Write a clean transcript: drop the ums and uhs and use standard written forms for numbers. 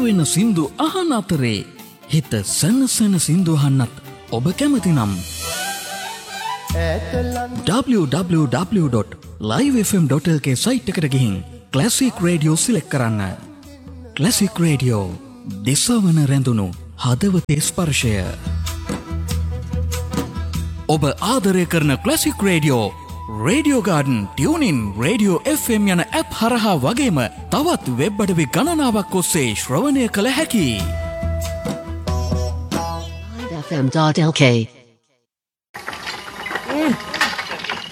සියවෙන සින්දු අහන අතරේ හිත සනසන සින්දු අහන්නත් ඔබ කැමති නම් www.livefm.lk සයිට් එකට ගිහින් ක්ලාසික් රේඩියෝ සිලෙක්ට් කරන්න. ක්ලාසික් රේඩියෝ දිසවන රැඳුණු හදවතේ ස්පර්ශය. ඔබ ආදරය කරන classic radio radio garden tuning radio FM යන ඇප් හරහා වගේම තවත් වෙබ් අඩවි ගණනාවක් ඔස්සේ ශ්‍රවණය කළ හැකි. FM.lk